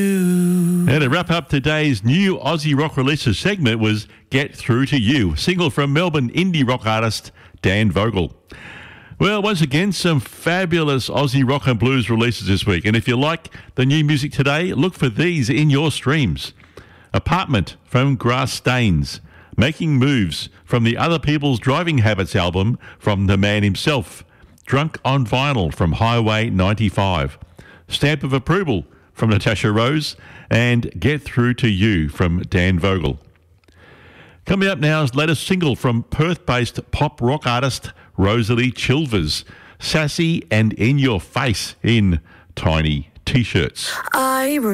And to wrap up today's new Aussie rock releases segment was Get Through to You, single from Melbourne indie rock artist Dan Vogel. Well, once again, some fabulous Aussie rock and blues releases this week. And if you like the new music today, look for these in your streams. Apartment from Grass Stains. Making Moves from the Other People's Driving Habits album from the man himself. Drunk on Vinyl from Highway 95. Stamp of Approval from Natasha Rose. And Get Through to You from Dan Vogel. Coming up now is the latest single from Perth-based pop rock artist Rosalie Chilvers. Sassy and in your face in tiny T-shirts.